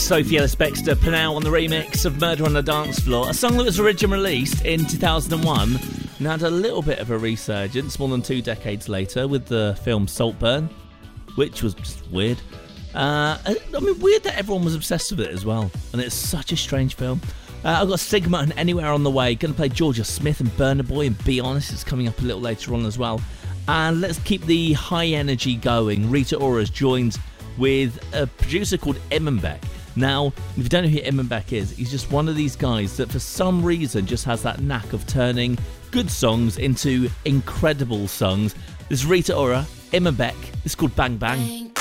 Sophie Ellis-Bextor, Pernell on the remix of Murder on the Dance Floor, a song that was originally released in 2001 and had a little bit of a resurgence more than 2 decades later with the film Saltburn, which was just weird. Weird that everyone was obsessed with it as well, and it's such a strange film. I've got Sigma and Anywhere on the way. Going to play Georgia Smith and Burna Boy and Be Honest. It's coming up a little later on as well. And let's keep the high energy going. Rita Ora's joined with a producer called Imanbek. Now, if you don't know who Imanbek is, he's just one of these guys that for some reason just has that knack of turning good songs into incredible songs. This is Rita Ora, Imanbek. It's called Bang Bang.